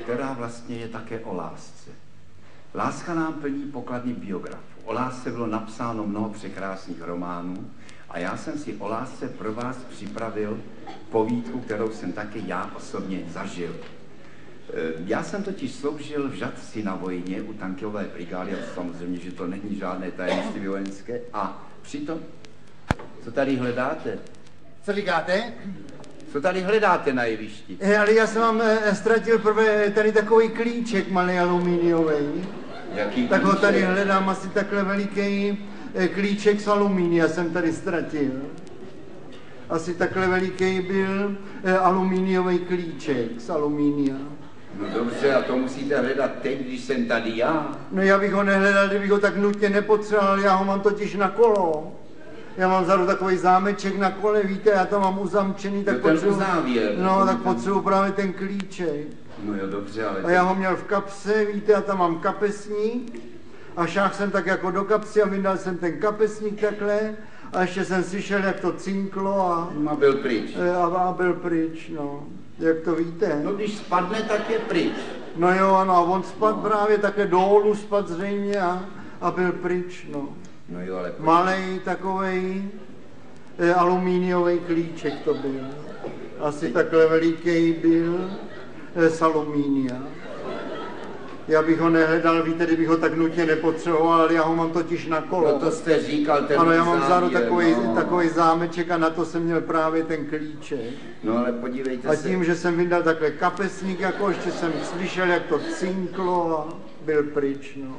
která vlastně je také o lásce. Láska nám plní pokladny biografu. O lásce bylo napsáno mnoho překrásných románů a já jsem si o lásce pro vás připravil povídku, kterou jsem také já osobně zažil. Já jsem totiž sloužil v Žatci na vojně u tankové brigády, a samozřejmě, že to není žádné tajemství vojenské. A přitom, co tady hledáte? Co říkáte? Co tady hledáte na jevišti? Ale já jsem vám ztratil prvé tady takový klíček malý alumíniový. Jaký tak ho klíček? tady hledám, asi takhle veliký klíček z alumínia jsem tady ztratil. Asi takhle veliký byl alumíniový klíček z alumínia. No dobře, a to musíte hledat teď, když jsem tady já. No já bych ho nehledal, kdybych ho tak nutně nepotřeboval, já ho mám totiž na kolo. Já mám vzadu takový zámeček na kole, víte, já tam mám uzamčený, tak potřebuji... No, tak potřebuji právě ten klíček. No jo, dobře, ale... A já ho měl v kapse, víte, já tam mám kapesník a šáhl jsem tak jako do kapsy a vydal jsem ten kapesník takhle a ještě jsem slyšel, jak to cinklo a byl pryč. A byl pryč, no. Jak to víte? No když spadne, tak je pryč. No jo, ano, a on spadl právě také dolů, spadl zřejmě a byl pryč, no. No jo, ale... Malej takovej alumíniový klíček to byl. Asi takhle veliký byl z alumínia. Já bych ho nehledal, víte, kdybych ho tak nutně nepotřeboval, já ho mám totiž na kolo. No to jste říkal, ten ano, já mám vzadu no. takový zámeček a na to jsem měl právě ten klíček. No ale podívejte se. A tím, že jsem vydal takhle kapesník, jako ještě jsem slyšel, jak to cinklo a byl pryč, no.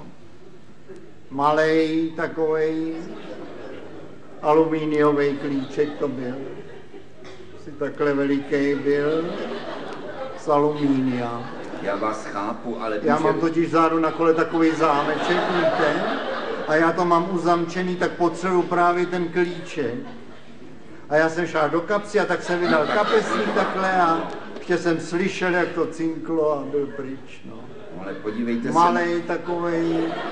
Malej takovej alumíniový klíček to byl. Asi takhle veliký byl z alumínia. Já vás chápu, ale... Já mám totiž vzadu na kole takový zámeček, víte? A já to mám uzamčený, tak potřebuji právě ten klíček. A já jsem šel do kapsy a tak jsem vydal kapesník takhle a ještě jsem slyšel, jak to cinklo a byl pryč, no. Ale podívejte se... Malej takovej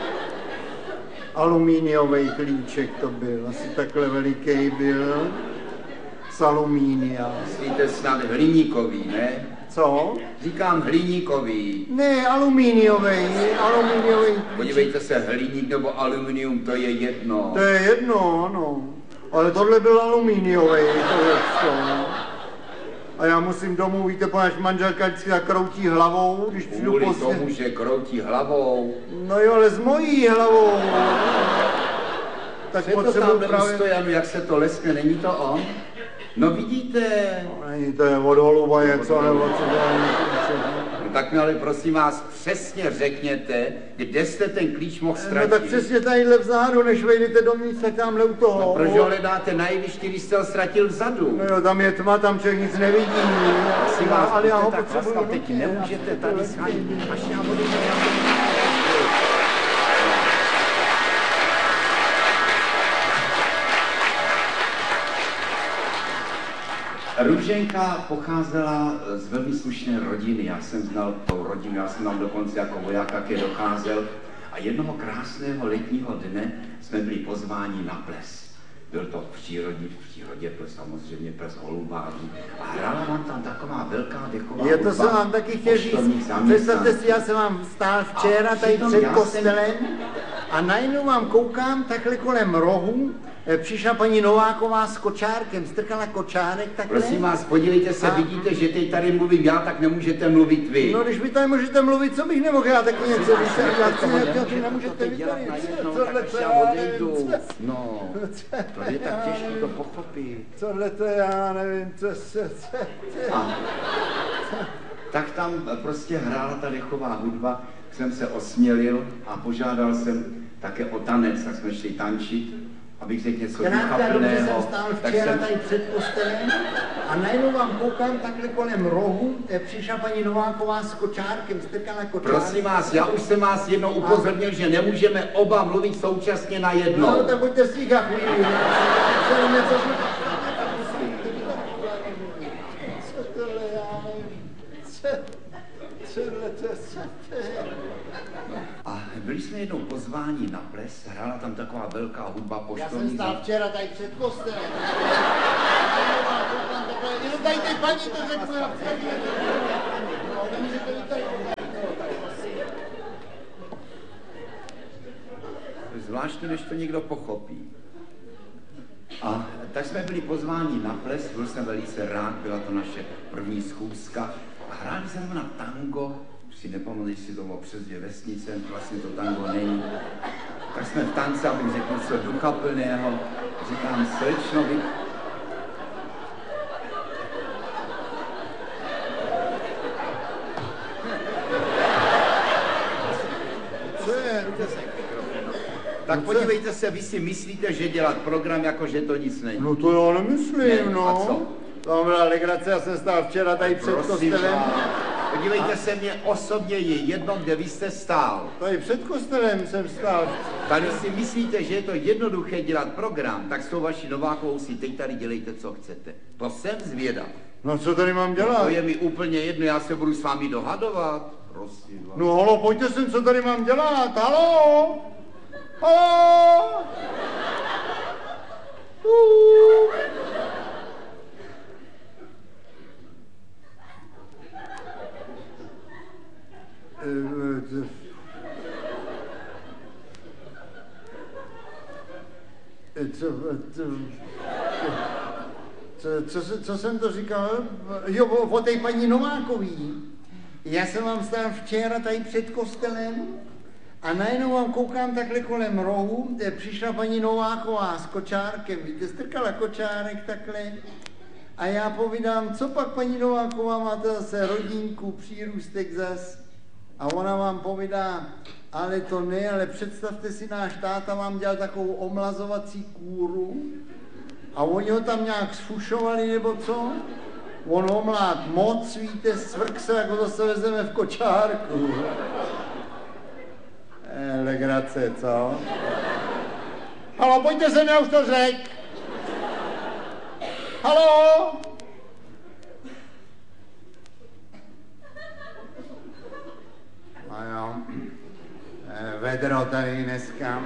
alumíniový klíček to byl, asi takhle veliký byl, z alumínia. Myslíte snad hliníkový, ne? Co? Říkám hliníkový. Ne, alumíniový. Podívejte se, hliník nebo aluminium, to je jedno. To je jedno, ano. Ale tohle byl alumíniový, to. A já musím domů, víte, poněvadž manželka vždycky tak kroutí hlavou, když přijdu Kvůli tomu, že kroutí hlavou. No jo, ale s mojí hlavou. Tak potřebuji právě... Stojanu, jak se to leskne, není to on? No vidíte. No, není to je od holuba něco, nebo co to je. No tak mi ale prosím vás přesně řekněte, kde jste ten klíč mohl ztratit. No tak přesně tadyhle vzadu, než vejdete dovnitř, tak tamhle u toho. No proč ho hledáte na jevišti, když jste ho ztratil vzadu? No jo, tam je tma, tam člověk nic nevidí. Prosím vás, ale já ho tak potřebuji. Teď nemůžete tady schánit, až já budu... Růženka pocházela z velmi slušné rodiny, já jsem znal tou rodinu, já jsem tam dokonce jako voják také docházel a jednoho krásného letního dne jsme byli pozváni na ples. Byl to v přírodě ples, samozřejmě ples holubářů a hrála nám tam taková velká dechová hudba. Je to jsem vám taky chtěl říct, představte si, já jsem vám stál včera tady před kostelem a najednou vám koukám takhle kolem rohu, přišla paní Nováková s kočárkem, strkala kočárek takhle. Prosím vás, podívejte se, vidíte, že teď tady mluvím já, tak nemůžete mluvit vy. No, když vy tady můžete mluvit, co bych nemohl, já taky něco vysvětlit, ty nemůžete vytarit. No, to je tak těžké to pochopit. Tohle to já nevím, co. Tak tam prostě hrála ta dechová hudba, jsem se osmělil a požádal jsem také o tanec, tak jsme šli tančit. Abych řekl něco vychapného. Jsem stál včera tady před kostelem a najednou vám koukám takhle kolem rohu, přišla paní Nováková s kočárkem, strkala kočárek. Prosím vás, já už jsem vás jednou upozornil, že nemůžeme oba mluvit současně na jedno. No, tak buďte sticha chvíli. Co tohle já nevím. A byli jsme jednou pozváni na ples, hrála tam taková velká hudba poštovní. Já jsem stál včera tady před kostelem. Jenom tady ty paní to řeknu. zvláštní, než to někdo pochopí. A tak jsme byli pozváni na ples, byl jsem velice rád, byla to naše první schůzka. A hráli jsme na tango, si nepamatuji, si to bylo přes 2 vesnice, vlastně to tango není. Tak jsme v tance, abych řekl něco duchaplného, říkám, slečno, vy... Tak podívejte se, vy si myslíte, že dělat program, jako že to nic není. No to já nemyslím, Ne, a co? no. To byla legrace, já jsem stál včera tady před kostelem. Podívejte se, mě osobně je jedno, kde vy jste stál. Tady před kostelem jsem stál. Tady si myslíte, že je to jednoduché dělat program, tak s tou vaší Novákovou si teď tady dělejte, co chcete. To jsem zvědav. No co tady mám dělat? To je mi úplně jedno, já se budu s vámi dohadovat. Prosím vás. No halo, pojďte sem, co tady mám dělat, halo? Halo? Co jsem to říkal? Jo, o té paní Novákový. Já jsem vám stál včera tady před kostelem a najednou vám koukám takhle kolem rohu, přišla paní Nováková s kočárkem, víte, strkala kočárek takhle a já povídám, co pak paní Nováková, máte zase rodinku, přírůstek zas a ona vám povídá, ale to ne, ale představte si, náš táta vám dělal takovou omlazovací kůru a oni ho tam nějak sfušovali nebo co? On omlát moc, víte, svrk se, jako to se vezeme v kočárku. Legrace, co? Halo, pojďte sem, já už to řek. Halo? No jo, vedro tady dneska.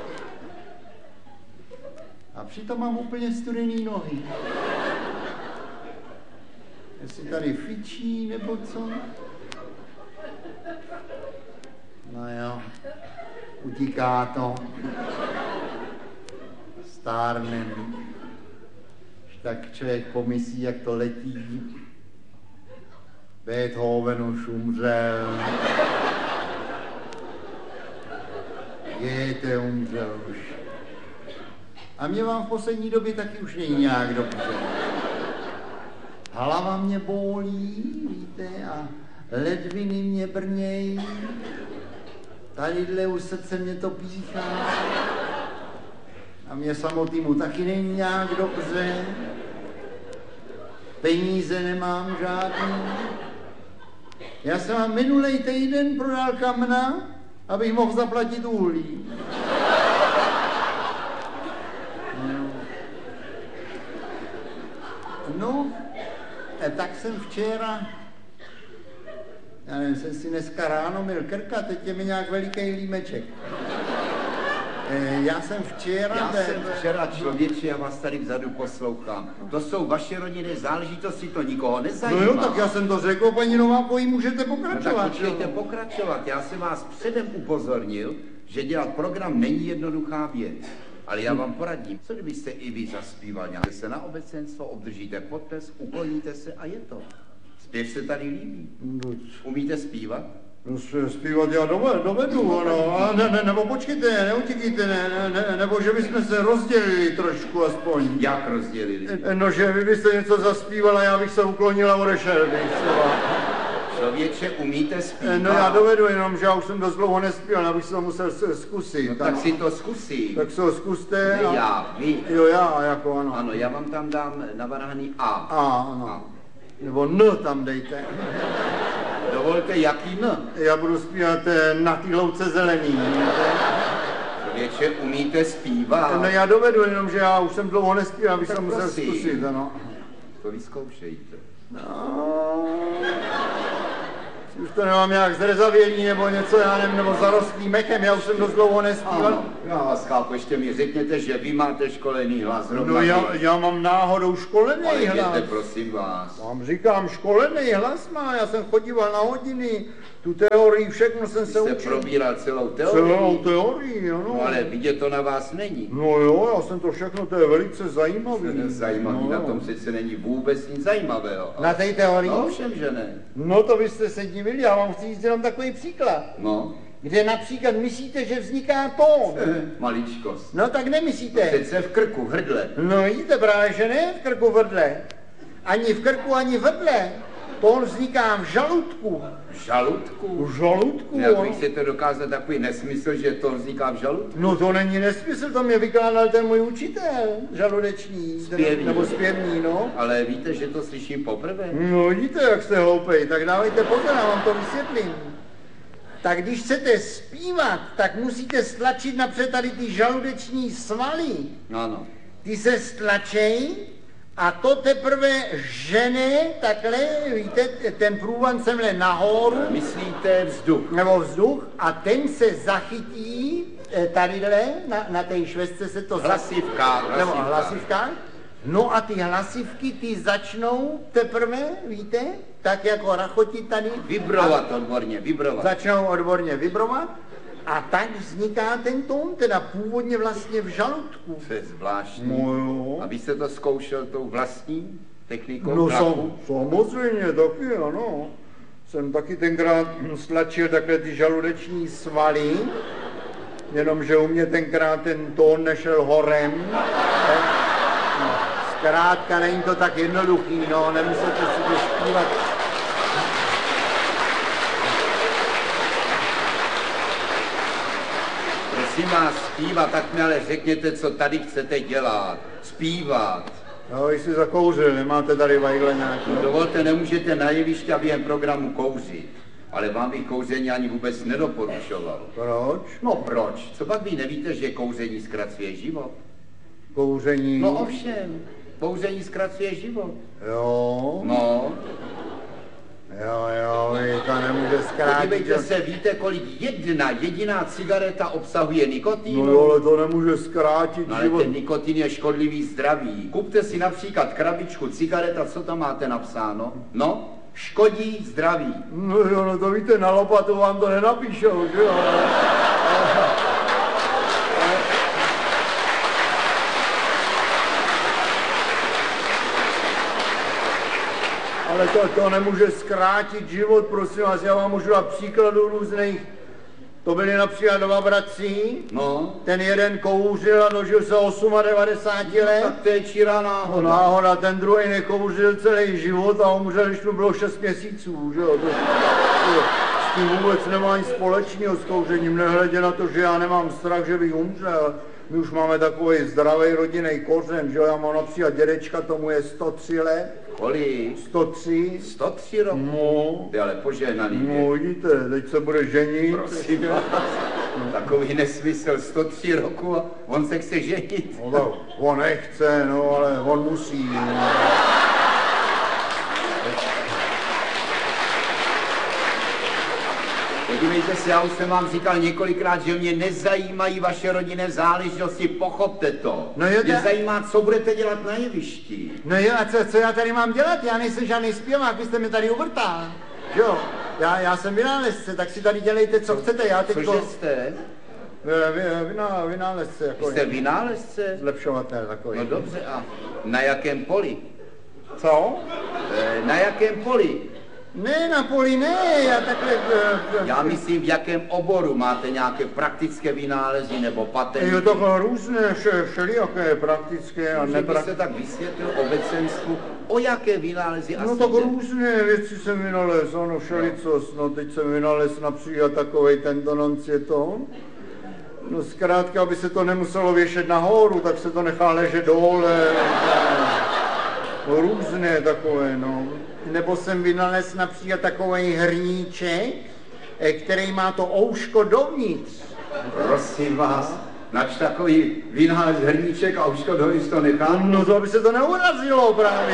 A přitom mám úplně studený nohy. Jestli tady fičí, nebo co? No jo, utíká to. Stárnem. Tak člověk pomyslí, jak to letí. Beethoven už umřel. Goethe umřel už. A mě vám v poslední době taky už není nějak dobře. Hlava mě bolí, víte, a ledviny mě brnějí. Tadyhle u srdce mě to píchá. A mě samotnému taky není nějak dobře. Peníze nemám žádný. Já jsem vám minulej týden prodal kamna, abych mohl zaplatit uhlí. No, tak jsem včera, já nevím, jsem si dneska ráno myl krka, teď je mi nějak veliký límeček. Já jsem včera, člověče, já vás tady vzadu poslouchám. To jsou vaše rodinné záležitosti, to nikoho nezajímá. No jo, tak já jsem to řekl, paní Novákový, můžete pokračovat. No tak počkejte pokračovat, já jsem vás předem upozornil, že dělat program není jednoduchá věc. Ale já vám poradím, co kdybyste i vy zaspívali, se na obecenstvo, obdržíte potlesk, ukloníte se a je to. Zpěv se tady líbí. Umíte zpívat? No zpívat já dovedu, no, a nebo počkejte, neutíkejte, nebo že bychom se rozdělili trošku aspoň. Jak rozdělili? No, že vy byste něco zaspíval a já bych se uklonil a odešel bych třeba. Člověče, umíte zpívat? No já dovedu, jenom že já už jsem dost dlouho nespíval, abych se to musel zkusit. No tak si to zkusím. Tak se ho zkuste. Ne, já, vy. Jo, já, jako ano. Ano, já vám tam dám navrhaný A. Ano. A. Nebo N tam dejte. Dovolte, jaký N? Já budu zpívat Na té louce zelený. Člověče, umíte zpívat? No já dovedu, jenom že já už jsem dlouho nespíval, abych se musel zkusit, ano. To vyzkoušejte. No, už to nemám nějak zrezavělý nebo něco, já nevím, nebo zarostlý mechem, já už jsem dost dlouho nespíval. Ano, já vás chápu, ještě mi řekněte, že vy máte školený hlas. No já mám náhodou školený hlas. Ale prosím vás. Vám říkám, školený hlas má, já jsem chodíval na hodiny Tu teorii všechno jsem Ty se jste učil. probíral celou teorii. Celou teorii, ano. No ale vidět to na vás není. No jo, já jsem to všechno, to je velice zajímavý. Zajímavý, no. na tom přece není vůbec nic zajímavého. Na té teorii? No všem, že ne. No to byste se divili, já vám chci říct jenom takový příklad. No, Kde například myslíte, že vzniká tón. maličkost. No tak nemyslíte. Přece v krku, v hrdle. No vidíte právě, že ne v krku v hrdle. Ani v krku, ani v hrdle. Tón vzniká v žaludku. V žaludku. V žaludku, Jak jo. vy chcete dokázat takový nesmysl, že to vzniká v žaludku? No to není nesmysl, to mě vykládal ten můj učitel, žaludeční, Zpěvný. nebo zpěvný, no. Ale víte, že to slyším poprvé? No vidíte, jak jste hloupej, tak dávejte pozor, já vám to vysvětlím. Tak když chcete zpívat, tak musíte stlačit napřed tady ty žaludeční svaly. Ano. Ty se stlačej a to teprve žene takhle, víte, ten průvan semhle nahoru, Myslíte vzduch? nebo vzduch, a ten se zachytí tadyhle, na té švestce se to Hlasivka, nebo hlasivka. hlasivka. No a ty hlasivky, ty začnou teprve, víte, tak jako rachotit tady. Vibrovat odborně, vibrovat. Začnou odborně vibrovat a tak vzniká ten tón, teda původně vlastně v žaludku. To je zvláštní. No jo. A vy jste to zkoušel tou vlastní technikou? No tlaku? samozřejmě, taky ano. Jsem taky tenkrát stlačil takhle ty žaludeční svaly, jenomže u mě tenkrát ten tón nešel horem. Zkrátka není to tak jednoduchý, no, nemusíte si to zpívat. Prosím vás, zpívat, tak mi ale řekněte, co tady chcete dělat. Zpívat. No, vy si zakouřil, nemáte tady vajgle nějaký. No, dovolte, nemůžete na jevišti a během programu kouřit. Ale vám bych kouření ani vůbec nedoporučoval. Proč? No proč? Co pak vy nevíte, že kouření zkracuje život? Kouření. No ovšem, kouření zkracuje život. Jo. No, Jo, vy to nemůže zkrátit. podívejte se, víte, kolik jedna jediná cigareta obsahuje nikotinu? No jo, ale to nemůže zkrátit No ale život. ten nikotin je škodlivý zdraví. Kupte si například krabičku cigaret a co tam máte napsáno? No, škodí zdraví. No jo, no to víte, na lopatu vám to nenapíšou, že jo? Ale to nemůže zkrátit život, prosím vás, já vám můžu dát příkladů různých. To byli například dva bratři, No, ten jeden kouřil a dožil se 98 let. tak to je čirá náhoda. Náhoda, ten druhý nekouřil celý život a umřel, když mu bylo 6 měsíců, že jo. S tím vůbec nemá nic společného s kouřením, nehledě na to, že já nemám strach, že bych umřel. My už máme takový zdravý rodinný kořen, že jo, já mám například dědečka, tomu je 103 let. Kolik? 103. 103 roků? No, Ty ale požehnaný no věk. vidíte, teď se bude ženit. Prosím vás, takový nesmysl, 103 roku a on se chce ženit. No, tak on nechce, no, ale on musí. No. Podívejte se, já už jsem vám říkal několikrát, že mě nezajímají vaše rodinné záležitosti, pochopte to. No jo, Mě zajímá, co budete dělat na jevišti. No jo, a co já tady mám dělat? Já nejsem žádný zpěvák, vy jste mě tady uvrtal. Jo, já jsem vynálezce, tak si tady dělejte, co chcete, já teďko... Cože jste? Vynálezce, jako Vy jste vynálezce? zlepšovatel takový. No dobře, a na jakém poli? Co? Na jakém poli? Ne, na poli ne, já takhle... Já myslím, v jakém oboru máte nějaké praktické vynálezy nebo patenty. Je to různé, všelijaké praktické a Že by nepraktické. se tak vysvětlil obecenstvu, o jaké vynálezy No asi tak jde? různé věci jsem vynalez, ano, všelicos, no teď jsem vynalez například takovej tento noncieton. No zkrátka, aby se to nemuselo věšet nahoru, tak se to nechá ležet dole. No, různé takové, no. Nebo jsem vynalez například takovej hrníček, který má to ouško dovnitř. Prosím vás, nač takový vynález hrníček a už to dovnitř to nechá? No to, aby se to neurazilo právě.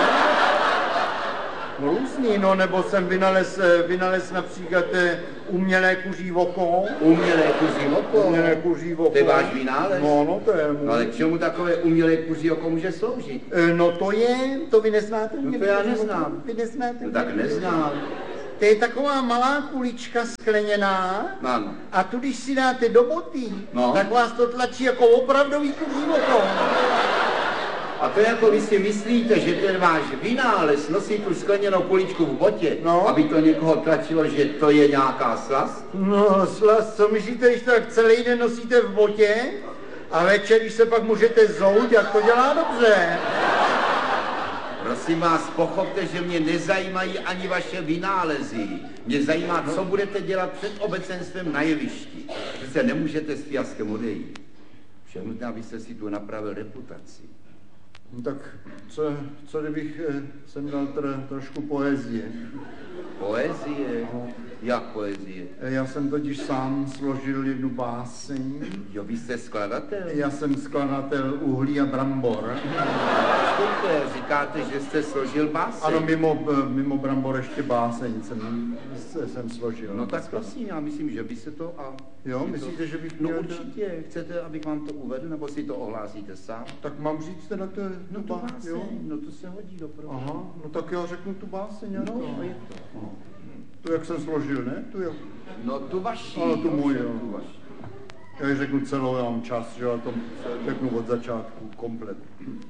No, různý, no, nebo jsem vynalez například umělé kuří oko. Umělé kuří oko. Umělé kuří oko. To je váš vynález? No, to je můj. No ale k čemu takové umělé kuří oko může sloužit? No to vy neznáte? No to já neznám. Vy neznáte? No tak neznám. To je taková malá kulička skleněná. Ano. A tu, když si dáte do boty, No. tak vás to tlačí jako opravdový kuří motor. A to jako vy si myslíte, že ten váš vynález nosí tu skleněnou kuličku v botě, No. aby to někoho tlačilo, že to je nějaká slast? No, slast, co myslíte, když to tak celý den nosíte v botě a večer, když se pak můžete zout, jak to dělá dobře. Prosím vás, pochopte, že mě nezajímají ani vaše vynálezy. Mě zajímá, co budete dělat před obecenstvem na jevišti. Přece nemůžete s fiaskem odejít. Všem nutné, abyste si tu napravil reputaci. No tak co kdybych sem dal trošku poezie? Poezie? Jak poezie? Já jsem totiž sám složil jednu báseň. Jo, vy jste skladatel? Já jsem skladatel Uhlí a brambor. Vstupte, říkáte, že jste složil báseň. Ano, mimo brambor ještě báseň jsem složil. No tak prosím, já myslím, že by se to Jo, myslíte, že bych No měl... určitě, chcete, abych vám to uvedl, nebo si to ohlásíte sám? Tak mám říct teda to... No to báseň, no to se hodí do programu. Aha, no tak já řeknu tu báseň. No, a je to. Tu, jak jsem složil, ne? Tu, jak... No tu vaši. Ale tu můj, jo. Tu vaši. Já ji řeknu celou, já mám čas, že já to řeknu od začátku, komplet.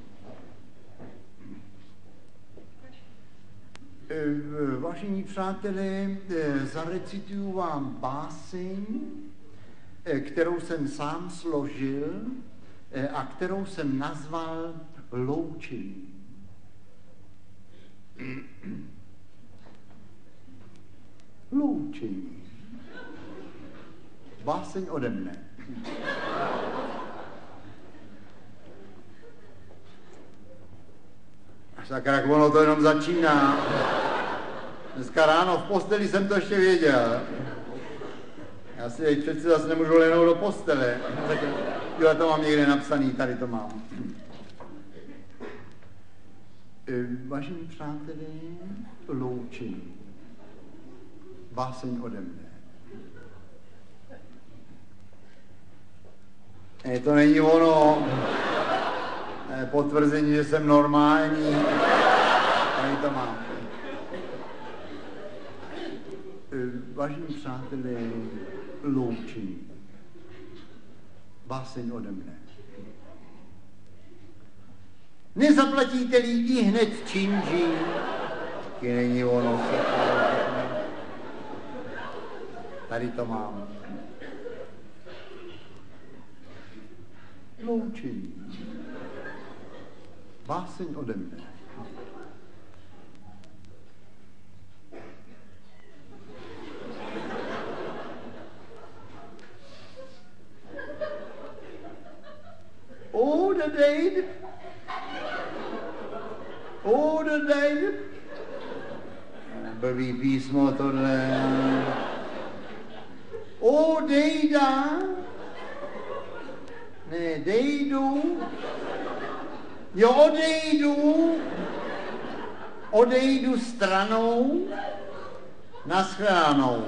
Vážení přátelé, zarecituju vám báseň, kterou jsem sám složil a kterou jsem nazval Loučení. Loučení. Báseň ode mne. Sakra, jak ono to jenom začíná. Dneska ráno v posteli jsem to ještě věděl. Já si teď přeci zase nemůžu lehnout do postele. Jo, to mám někde napsaný, tady to mám. Vážení přátelé, Loučení. Báseň ode mne. To není ono. Potvrzení, že jsem normální. Tady to mám. Vážení přátelé, Loučení. Báseň ode mne. Nezaplatíte lidi hned činží. Taky není ono. Tady to mám. Loučení. Báseň ode mne. Oh, the day. Oh, the day. Blbý písmo tohle. Odejda. Ne, dejdu. Jo, odejdu. Odejdu stranou. Naschledanou.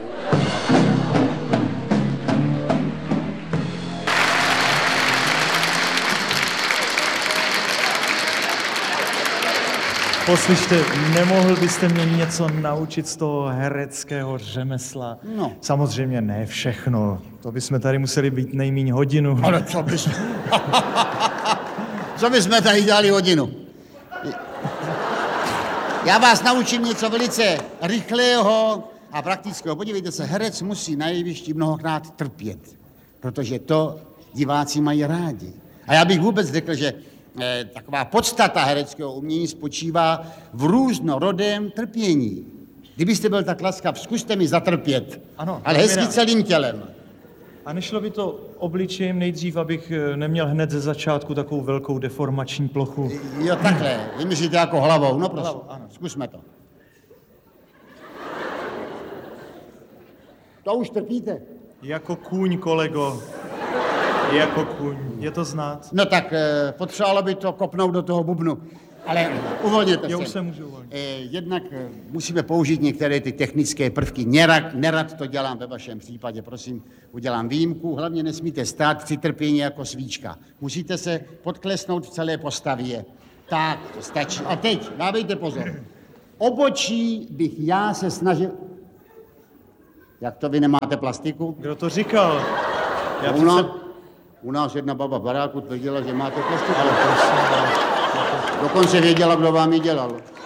Poslyšte, nemohl byste mě něco naučit z toho hereckého řemesla? No. Samozřejmě ne všechno. To bychom tady museli být nejméně hodinu. Ale co bychom... Co bychom tady dělali hodinu? Já vás naučím něco velice rychlého a praktického. Podívejte se, herec musí na jevišti mnohokrát trpět, protože to diváci mají rádi. A já bych vůbec řekl, že taková podstata hereckého umění spočívá v různorodém trpění. Kdybyste byl tak laskav, zkuste mi zatrpět, Ano, ale hezky celým tělem. A nešlo by to obličejem nejdřív, abych neměl hned ze začátku takovou velkou deformační plochu? Jo, takhle, vymyslíte jako hlavou, no prosím, Hlavou, ano. Zkusme to. To už trpíte. Jako kůň, kolego. Jako kůň. Je to znát? No tak potřebovalo by to kopnout do toho bubnu, ale uvolněte se. Já už se můžu uvolnit. Jednak musíme použít některé ty technické prvky. Nerad to dělám ve vašem případě, prosím, udělám výjimku. Hlavně nesmíte stát při trpění jako svíčka. Musíte se podklesnout v celé postavě. Tak, to stačí. A teď, dávejte pozor. Obočí bych já se snažil... Jak to vy nemáte plastiku? Kdo to říkal? Já U nás jedna baba v baráku tvrdila, že máte plastiku. Ale prosím vás. Dokonce věděla, kdo vám ji dělal.